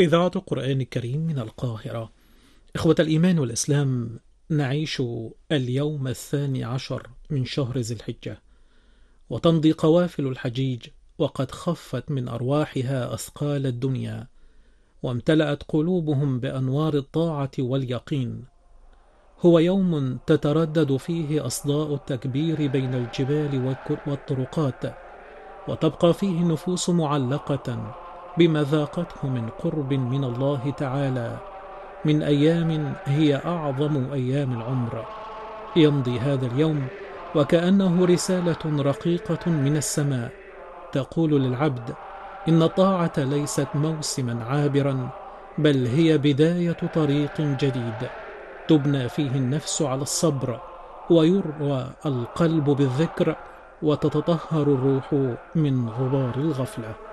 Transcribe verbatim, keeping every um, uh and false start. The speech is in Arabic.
إذاعة القرآن الكريم من القاهرة. إخوة الإيمان والإسلام، نعيش اليوم الثاني عشر من شهر ذي الحجة، وتمضي قوافل الحجيج وقد خفت من أرواحها أثقال الدنيا، وامتلأت قلوبهم بأنوار الطاعة واليقين. هو يوم تتردد فيه أصداء التكبير بين الجبال والطرقات، وتبقى فيه النفوس معلقة بما ذاقته من قرب من الله تعالى من أيام هي أعظم أيام العمر. يمضي هذا اليوم وكأنه رسالة رقيقة من السماء تقول للعبد إن الطاعة ليست موسما عابرا، بل هي بداية طريق جديد تبنى فيه النفس على الصبر، ويروى القلب بالذكر، وتتطهر الروح من غبار الغفلة.